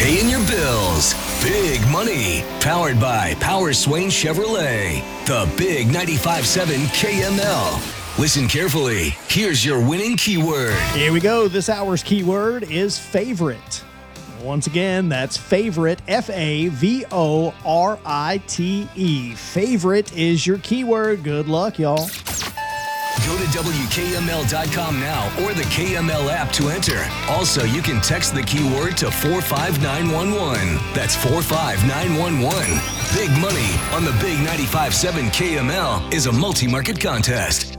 Paying your bills. Big money. Powered by Power Swain Chevrolet. The Big 95.7 KML. Listen carefully. Here's your winning keyword. Here we go. This hour's keyword is favorite. Once again, that's favorite, Favorite. Favorite is your keyword. Good luck, y'all. Go to WKML.com now or the KML app to enter. Also, you can text the keyword to 45911. That's 45911. Big money on the Big 95.7 KML is a multi-market contest.